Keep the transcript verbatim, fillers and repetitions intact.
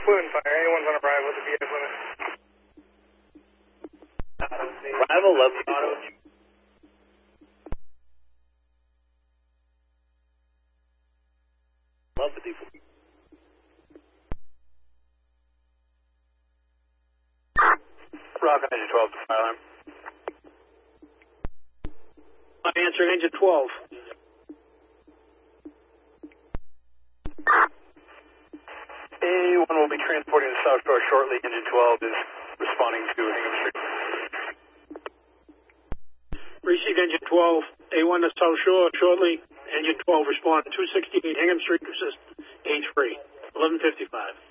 Fluent fire, anyone's on arrival at the V F limit. Arrival, left auto. Love the default. Rock on engine twelve, fire alarm. I answer engine twelve. A one will be transporting to South Shore shortly. Engine twelve is responding to Hingham Street. Receive engine twelve. A one to South Shore shortly. Engine twelve respond. two sixty-eight Hingham Street, assist. Gauge free. eleven fifty-five.